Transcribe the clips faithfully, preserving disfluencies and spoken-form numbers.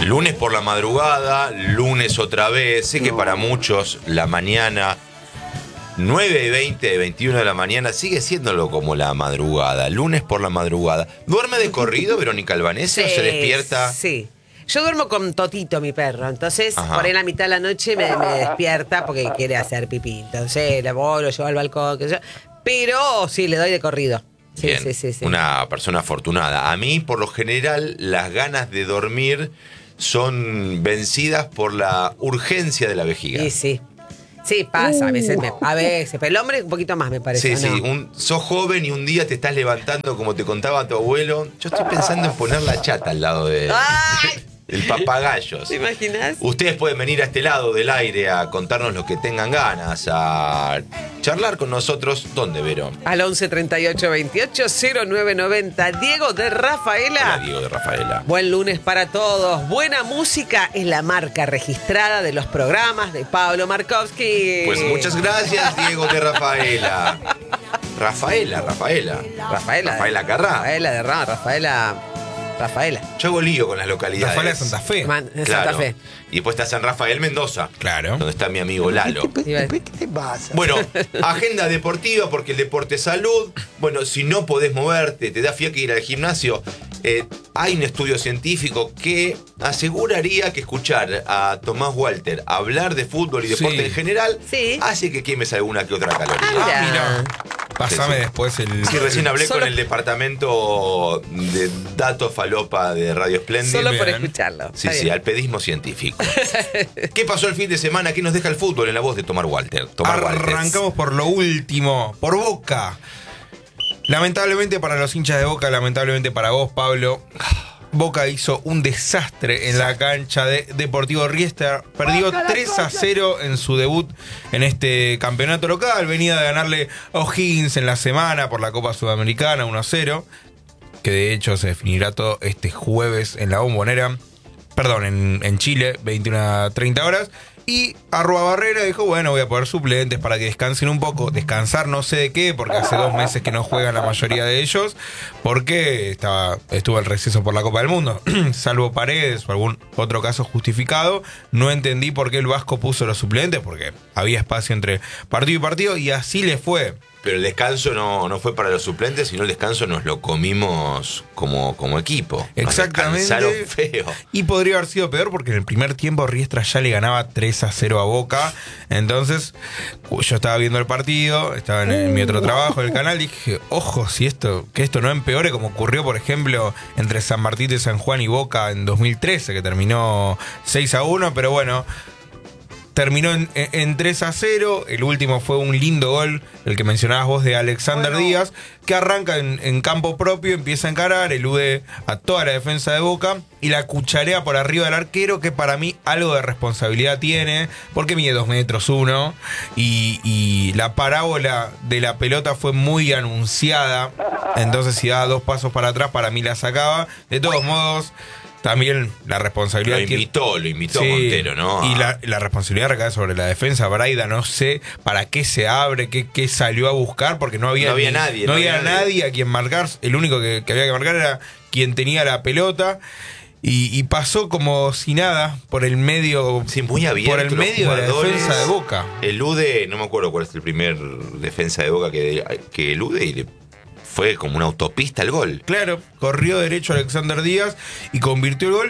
Lunes por la madrugada, lunes otra vez. Sé que para muchos la mañana, nueve y veinte, veintiuno de la mañana, sigue siéndolo como la madrugada. Lunes por la madrugada. ¿Duerme de corrido Verónica Albanese Sí, o se despierta? Sí. Yo duermo con Totito, mi perro. Entonces, Ajá. por ahí en la mitad de la noche me, me despierta porque quiere hacer pipí. Entonces, le voy, lo llevo al balcón. Que yo, pero sí, le doy de corrido. Sí, Bien, sí, sí, sí. Una persona afortunada. A mí, por lo general, las ganas de dormir son vencidas por la urgencia de la vejiga. Sí, sí. Sí, pasa, a veces, me, a veces. Pero el hombre un poquito más, me parece. Sí, ¿no? sí, un, sos joven y un día te estás levantando como te contaba tu abuelo. Yo estoy pensando en poner la chata al lado de... ¡Ay! El papagayo. ¿Te imaginas? Ustedes pueden venir a este lado del aire a contarnos lo que tengan ganas, a charlar con nosotros. ¿Dónde, Vero? Al once treinta y ocho veintiocho cero nueve noventa. Diego de Rafaela. Hola, Diego de Rafaela. Buen lunes para todos. Buena música es la marca registrada de los programas de Pablo Markovsky. Pues muchas gracias, Diego de Rafaela. Rafaela, Rafaela. Rafaela. Rafaela Carrá. Rafaela de Rama, Rafaela. Rafaela. Yo hago lío con las localidades. Rafaela de Santa Fe. Man, de Claro. Santa Fe. Y después está San Rafael Mendoza. Claro. Donde está mi amigo Lalo. Iba- ¿Qué te pasa? Bueno, agenda deportiva, porque el deporte es salud. Bueno, si no podés moverte, te da fiaca ir al gimnasio. Eh, hay un estudio científico que aseguraría que escuchar a Tomás Walter hablar de fútbol y deporte Sí. en general Sí. hace que quemes alguna que otra caloría. Ah, mira. Mira. Pásame Sí, sí. después el. Sí, recién hablé Solo- con el departamento de datos falopa de Radio Splendid. Solo por bien. escucharlo. Sí, Está sí, bien. al pedismo científico. ¿Qué pasó el fin de semana? ¿Qué nos deja el fútbol en la voz de Tomás Walter? Tomás Walters. Arrancamos por lo último, por Boca. Lamentablemente para los hinchas de Boca, lamentablemente para vos, Pablo, Boca hizo un desastre en la cancha de Deportivo Riestra. Perdió tres a cero en su debut en este campeonato local. Venía de ganarle a O'Higgins en la semana por la Copa Sudamericana uno a cero. Que de hecho se definirá todo este jueves en la Bombonera. Perdón, en, en Chile, veintiuna a treinta horas. Y Arruabarrena dijo, bueno, voy a poner suplentes para que descansen un poco. Descansar no sé de qué, porque hace dos meses que no juegan la mayoría de ellos, porque estaba estuvo el receso por la Copa del Mundo. Salvo Paredes o algún otro caso justificado, no entendí por qué el Vasco puso los suplentes, porque había espacio entre partido y partido, y así le fue. Pero el descanso no, no fue para los suplentes, sino el descanso nos lo comimos como, como equipo. Nos Exactamente. descansaron feo. Y podría haber sido peor porque en el primer tiempo Riestra ya le ganaba tres a cero a Boca. Entonces, yo estaba viendo el partido, estaba en, en mi otro trabajo en el canal, dije, ojo, si esto, que esto no empeore como ocurrió, por ejemplo, entre San Martín de San Juan y Boca en dos mil trece, que terminó seis a uno, pero bueno. Terminó en, en tres a cero. El último fue un lindo gol, el que mencionabas vos, de Alexander Bueno. Díaz, que arranca en, en campo propio, empieza a encarar, elude a toda la defensa de Boca y la cucharea por arriba del arquero, que para mí algo de responsabilidad tiene, porque mide dos metros uno y, y la parábola de la pelota fue muy anunciada. Entonces, si daba dos pasos para atrás, para mí la sacaba. De todos modos, también la responsabilidad... Lo tiene- invitó, lo invitó Sí, a Montero, ¿no? Y A- la, la responsabilidad recae sobre la defensa. Braida, no sé para qué se abre, qué, qué salió a buscar, porque no había, No había ni- nadie, No, no había, había nadie. nadie. a quien marcar. El único que, que había que marcar era quien tenía la pelota. Y, y pasó como si nada por el medio. Sí, muy abierto. Por el los medio de la jugadores. defensa de Boca. Elude, no me acuerdo cuál es el primer defensa de Boca que, que elude y le fue como una autopista el gol. Claro, corrió derecho Alexander Díaz y convirtió el gol.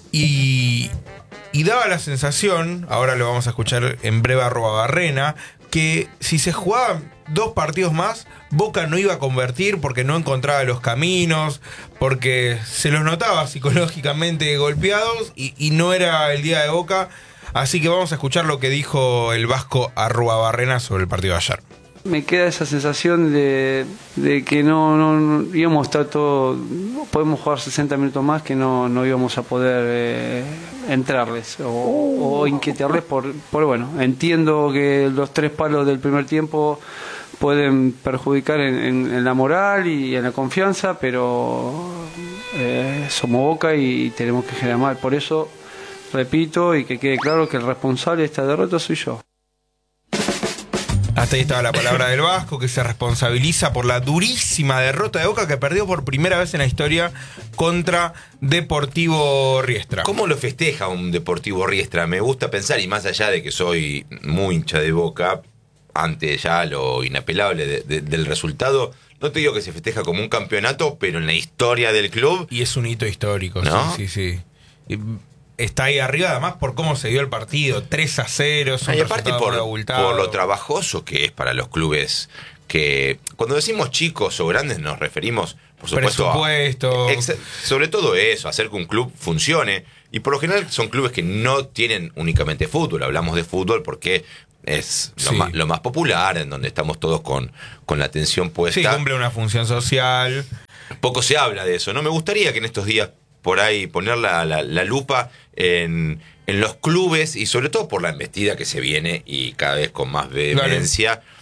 Y, y daba la sensación, ahora lo vamos a escuchar en breve a Arruabarrena, que si se jugaban dos partidos más, Boca no iba a convertir porque no encontraba los caminos, porque se los notaba psicológicamente golpeados y, y no era el día de Boca. Así que vamos a escuchar lo que dijo el vasco Arruabarrena sobre el partido de ayer. Me queda esa sensación de, de que no, no, no íbamos a estar todo, podemos jugar sesenta minutos más, que no, no íbamos a poder eh, entrarles o, o inquietarles por, por, bueno, entiendo que los tres palos del primer tiempo pueden perjudicar en, en, en la moral y en la confianza, pero eh, somos Boca y tenemos que generar mal. Por eso, repito, y que quede claro que el responsable de esta derrota soy yo. Hasta ahí estaba la palabra del Vasco, que se responsabiliza por la durísima derrota de Boca que perdió por primera vez en la historia contra Deportivo Riestra. ¿Cómo lo festeja un Deportivo Riestra? Me gusta pensar, y más allá de que soy muy hincha de Boca, ante ya lo inapelable de, de, del resultado, no te digo que se festeja como un campeonato, pero en la historia del club... Y es un hito histórico, ¿no? sí, sí, sí. Y está ahí arriba, además, por cómo se dio el partido, tres a cero. Y aparte por, por lo trabajoso que es para los clubes, que cuando decimos chicos o grandes nos referimos, por supuesto, presupuesto. A, ex, sobre todo eso, hacer que un club funcione. Y por lo general son clubes que no tienen únicamente fútbol. Hablamos de fútbol porque es lo, sí. más, lo más popular, en donde estamos todos con, con la atención puesta. Sí, cumple una función social. Poco se habla de eso, ¿no? Me gustaría que en estos días por ahí poner la, la, la lupa en, en los clubes y sobre todo por la embestida que se viene y cada vez con más vehemencia, vale.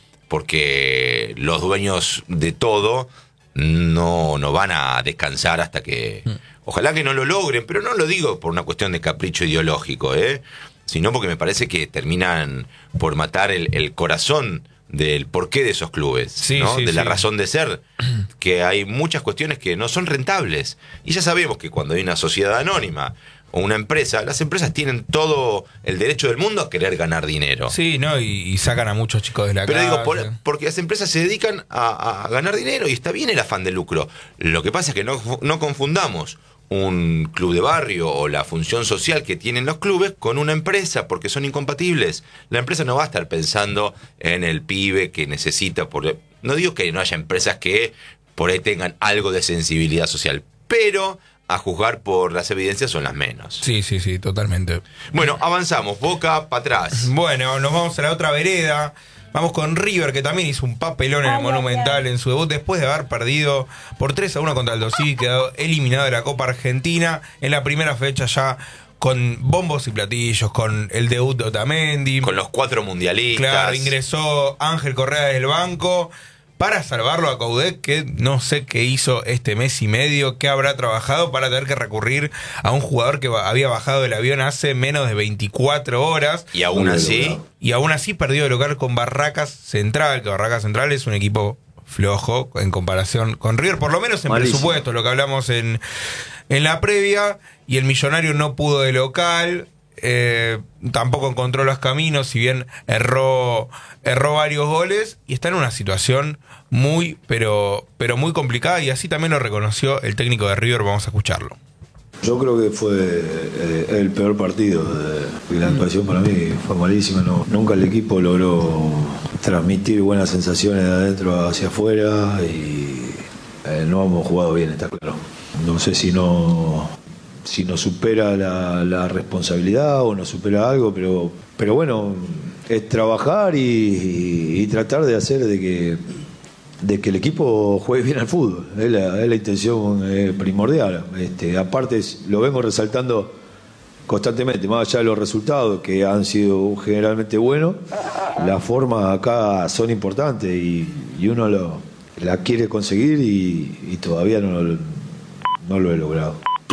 Porque los dueños de todo no, no van a descansar hasta que... Mm. Ojalá que no lo logren, pero no lo digo por una cuestión de capricho ideológico, ¿eh? Sino porque me parece que terminan por matar el, el corazón del porqué de esos clubes, sí, ¿no? Sí, de la sí. razón de ser, que hay muchas cuestiones que no son rentables. Y ya sabemos que cuando hay una sociedad anónima o una empresa, las empresas tienen todo el derecho del mundo a querer ganar dinero. Sí, ¿no? Y, y sacan a muchos chicos de la Pero calle. digo, por, porque las empresas se dedican a, a ganar dinero y está bien el afán de lucro. Lo que pasa es que no, no confundamos un club de barrio o la función social que tienen los clubes con una empresa, porque son incompatibles. La empresa no va a estar pensando en el pibe que necesita, por... no digo que no haya empresas que por ahí tengan algo de sensibilidad social, pero a juzgar por las evidencias son las menos. Sí, sí, sí, totalmente. Bueno, avanzamos, Boca para atrás. Bueno, nos vamos a la otra vereda. Vamos con River, que también hizo un papelón en el Monumental en su debut, después de haber perdido por tres a uno contra el Dosí, quedado eliminado de la Copa Argentina en la primera fecha ya con bombos y platillos, con el debut de Otamendi. Con los cuatro mundialistas. Claro, ingresó Ángel Correa del banco para salvarlo a Coudet, que no sé qué hizo este mes y medio, qué habrá trabajado para tener que recurrir a un jugador que había bajado del avión hace menos de veinticuatro horas. Y aún así... Y aún así perdió de local con Barracas Central, que Barracas Central es un equipo flojo en comparación con River, por lo menos en Malísimo. Presupuesto, lo que hablamos en, en la previa, y el Millonario no pudo de local, eh, tampoco encontró los caminos, si bien erró, erró varios goles, y está en una situación muy, pero, pero muy complicada, y así también lo reconoció el técnico de River. Vamos a escucharlo. Yo creo que fue eh, el peor partido. Eh, la actuación para mí fue malísima. No, nunca el equipo logró transmitir buenas sensaciones de adentro hacia afuera y eh, no hemos jugado bien, está claro. No sé si no si nos supera la, la responsabilidad o nos supera algo, pero, pero bueno, es trabajar y, y, y tratar de hacer de que de que el equipo juegue bien al fútbol, es la, es la intención eh, primordial. Este, aparte, lo vengo resaltando constantemente, más allá de los resultados que han sido generalmente buenos, las formas acá son importantes y, y uno lo, la quiere conseguir y, y todavía no, no lo he logrado.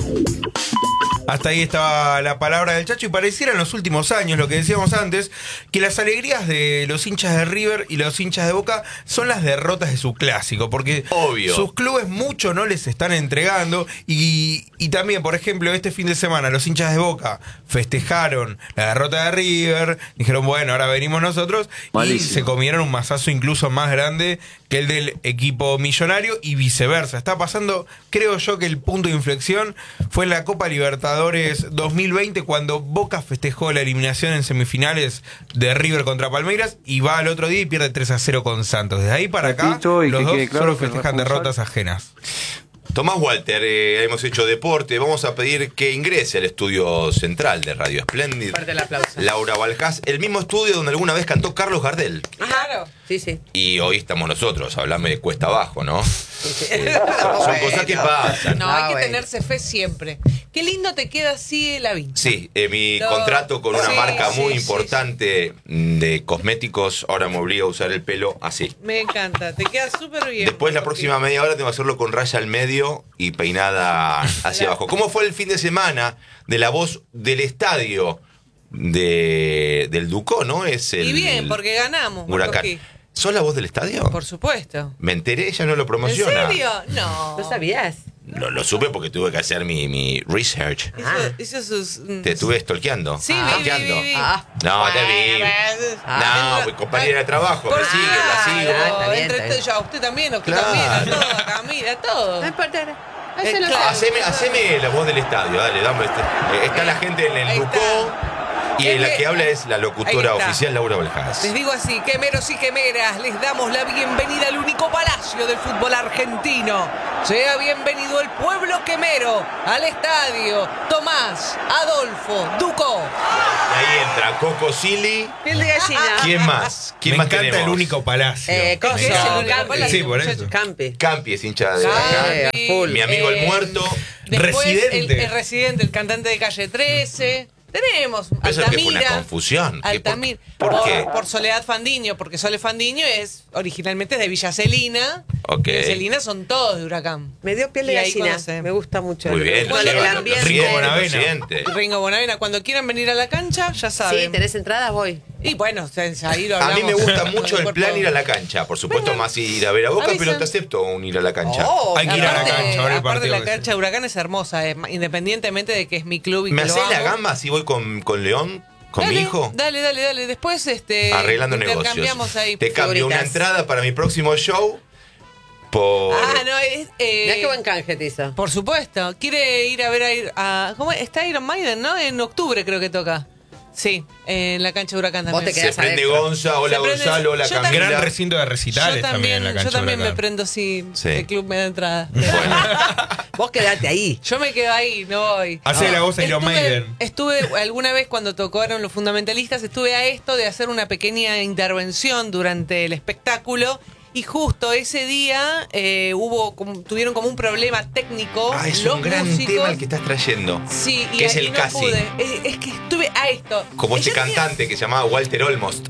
Hasta ahí estaba la palabra del Chacho, y pareciera en los últimos años, lo que decíamos antes, que las alegrías de los hinchas de River y los hinchas de Boca son las derrotas de su clásico, porque obvio, sus clubes mucho no les están entregando, y, y también, por ejemplo, este fin de semana los hinchas de Boca festejaron la derrota de River, dijeron, bueno, ahora venimos nosotros, Malísimo. Y se comieron un mazazo incluso más grande que el del equipo Millonario, y viceversa. Está pasando, creo yo, que el punto de inflexión fue en la Copa Libertadores dos mil veinte, cuando Boca festejó la eliminación en semifinales de River contra Palmeiras, y va al otro día y pierde tres a cero con Santos. Desde ahí para acá, Repito, y los que dos quede claro solo que festejan derrotas ajenas. Tomás Walter, eh, hemos hecho deporte. Vamos a pedir que ingrese al estudio central de Radio Splendid. Fuerte el aplauso. Laura Balcás, el mismo estudio donde alguna vez cantó Carlos Gardel. Claro. Sí, sí. Y hoy estamos nosotros, hablame de cuesta abajo, ¿no? Sí, sí. Eh, son, son cosas que pasan. No, hay Ah, que bueno. tenerse fe siempre. Qué lindo te queda así la vincha. Sí, eh, mi No. contrato con una Sí, marca sí, muy sí, importante de cosméticos ahora me obliga a usar el pelo así. Me encanta, te queda súper bien. Después la Porque- próxima media hora tengo que hacerlo con raya al medio y peinada hacia abajo. ¿Cómo fue el fin de semana de la voz del estadio de, del Ducó, no? Es el Y bien, porque ganamos. Huracán. Marcos Gil. ¿Sos la voz del estadio? Por supuesto. Me enteré, ella no lo promociona. ¿En serio? No. ¿No sabías? No lo supe porque tuve que hacer mi, mi research. Hizo, Ah. hizo sus... mm, Te estuve stalkeando. Sí, vi, vi, Stalkeando. vi, vi. Ah. No, te vi. Ah. No, pues, compañera de trabajo, Por me sigue, la Ah, sigo. está bien, Entre está bien. esto, yo, a usted también, a usted Claro. también, a todo, a Camila, a todo. No importa. Eh, Hacelo claro. solo. Haceme, haceme la voz del estadio, dale, dame este. Eh, está la gente en el Ahí Ducó está. y Es la que- que habla es la locutora Ahí está. oficial Laura Baljas. Les digo así, quemeros y quemeras, les damos la bienvenida al único palacio del fútbol argentino. Sea bienvenido el pueblo quemero al estadio Tomás Adolfo Ducó. Y ahí entra Coco Silly. Piel de gallina. ¿Quién más? ¿Quién Me más encanta tenemos? el único palacio. Eh, Me Coso. ¿Qué es el encanta. único Campi. palacio, Sí, por eso. muchachos? Campi. Campi es hincha de acá. Campi. full. Mi amigo el Eh, muerto. Después, Residente. El, el residente, el cantante de Calle trece. Tenemos Eso es que fue una Altamira. confusión. ¿Qué- por- Altamira. ¿Por qué? Por Soledad Fandiño, porque Sole Fandiño es originalmente de Villa Celina. Ok. Y en Celina son todos de Huracán. Me dio piel de Y ahí gallina. conoce. Me gusta mucho. Muy Me bien, gusta Bueno, el Luciano, ambiente. Ringo Bonavena. presidente. Ringo Bonavena, cuando quieran venir a la cancha, ya saben. Sí, tenés entradas, voy. Y bueno, o sea, ahí lo A mí hablamos. me gusta con mucho el cuerpo. plan ir a la cancha. Por supuesto, Vengan. más ir a ver a Boca, Avisan. pero te acepto un ir a la cancha. Oh, Hay que ir a la Aparte- cancha, ahora el aparte partido la que sea. cancha de Huracán es hermosa, eh, independientemente de que es mi club y ¿Me que lo hacés la amo. gamba si voy con, con León? ¿Con Dale, mi hijo? Dale, dale, dale. Después este, Arreglando intercambiamos negocios. ahí. Te cambio una figuritas. entrada para mi próximo show por... Ah, no, es. Eh, Mirá qué buen canje te hizo. Por supuesto. Quiere ir a ver a. a- ¿Cómo es? Está Iron Maiden, ¿no? En octubre creo que toca. Sí, en la cancha de Huracán Vos también. te Se quedás prende adentro. Gonza, hola Se prende- Gonzalo, hola yo también- Camila. Gran recinto de recitales Yo también, también, en la cancha yo también de me Huracán. prendo si Sí. el club me da entrada. Bueno, Vos quedate ahí. Yo me quedo ahí, no voy. Hacé No. la voz de Iron Estuve- Maiden. Estuve alguna vez cuando tocaron los fundamentalistas, estuve a esto de hacer una pequeña intervención durante el espectáculo. Y justo ese día eh, hubo como- tuvieron como un problema técnico. ah, es los un gran músicos. tema el que estás trayendo. Sí, y, que es y el no casi. pude. Es, es que estuve a esto. Como Y ese yo tenía- cantante que se llamaba Walter Olmost.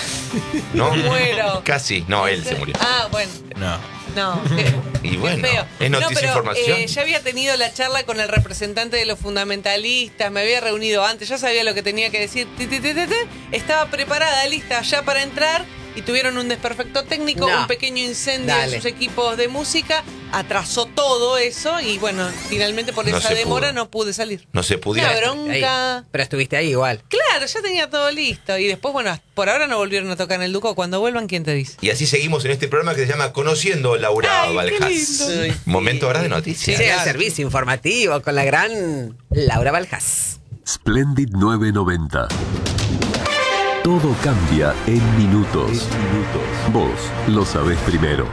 ¿No? Muero. Casi. No, él se murió. Ah, bueno. No. No. qué- Y qué bueno, feo. es noticia No, pero, información. eh, ya había tenido la charla con el representante de los fundamentalistas, me había reunido antes, ya sabía lo que tenía que decir. Ti, ti, ti, ti, ti. Estaba preparada, lista ya para entrar y tuvieron un desperfecto técnico, No. un pequeño incendio Dale. en sus equipos de música, atrasó todo eso y bueno, finalmente por No esa se demora pudo. no pude salir. No se pudiera. Una bronca. Ahí. Pero estuviste ahí igual. Claro, ya tenía todo listo. Y después, bueno, por ahora no volvieron a tocar en el Duco. Cuando vuelvan, ¿quién te dice? Y así seguimos en este programa que se llama Conociendo a Laura Ay, qué Baljas. lindo. Momento ahora de Sí, noticias. el servicio informativo con la gran Laura Baljas. Splendid nueve noventa. Todo cambia en minutos. Vos lo sabés primero.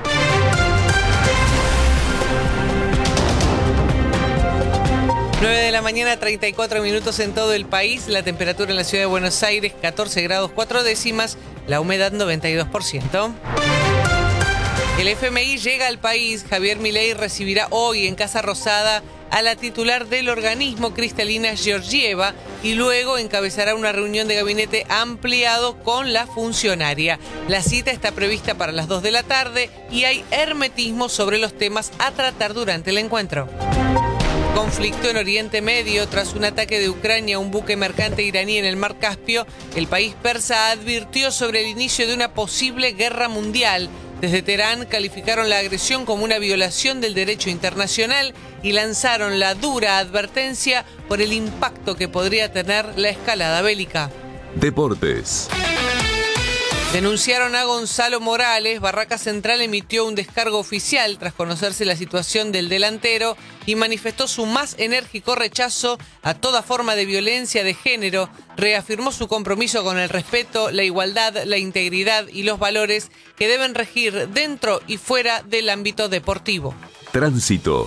nueve de la mañana, treinta y cuatro minutos en todo el país. La temperatura en la ciudad de Buenos Aires, catorce grados cuatro décimas. La humedad, noventa y dos por ciento. El F M I llega al país. Javier Milei recibirá hoy en Casa Rosada a la titular del organismo, Cristalina Georgieva, y luego encabezará una reunión de gabinete ampliado con la funcionaria. La cita está prevista para las dos de la tarde y hay hermetismo sobre los temas a tratar durante el encuentro. Conflicto en Oriente Medio. Tras un ataque de Ucrania a un buque mercante iraní en el Mar Caspio, el país persa advirtió sobre el inicio de una posible guerra mundial. Desde Teherán calificaron la agresión como una violación del derecho internacional y lanzaron la dura advertencia por el impacto que podría tener la escalada bélica. Deportes. Denunciaron a Gonzalo Morales. Barraca Central emitió un descargo oficial tras conocerse la situación del delantero y manifestó su más enérgico rechazo a toda forma de violencia de género. Reafirmó su compromiso con el respeto, la igualdad, la integridad y los valores que deben regir dentro y fuera del ámbito deportivo. Tránsito.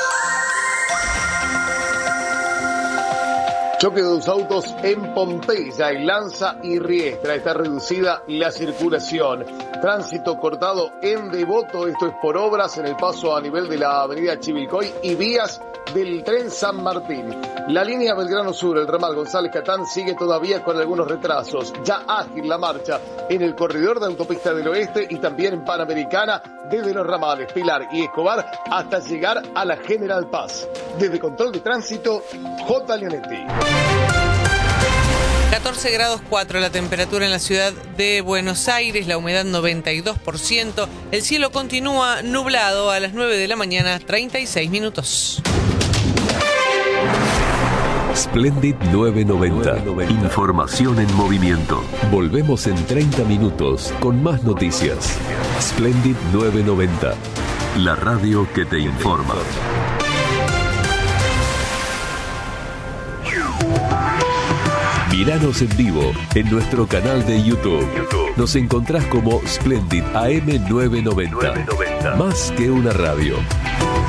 Choque de dos autos en Pompeya, en Lanza y Riestra. Está reducida la circulación. Tránsito cortado en Devoto. Esto es por obras en el paso a nivel de la avenida Chivilcoy y vías del tren San Martín. La línea Belgrano Sur, el ramal González Catán, sigue todavía con algunos retrasos. Ya ágil la marcha en el corredor de autopista del oeste y también en Panamericana desde los ramales Pilar y Escobar hasta llegar a la General Paz. Desde Control de Tránsito, J. Leonetti. catorce grados cuatro la temperatura en la ciudad de Buenos Aires, la humedad noventa y dos por ciento. El cielo continúa nublado a las nueve de la mañana, treinta y seis minutos. Splendid nueve noventa. Información en movimiento. Volvemos en treinta minutos con más noticias. Splendid nueve noventa. La radio que te informa. Míranos en vivo en nuestro canal de YouTube. Nos encontrás como Splendid A M nueve noventa. Más que una radio.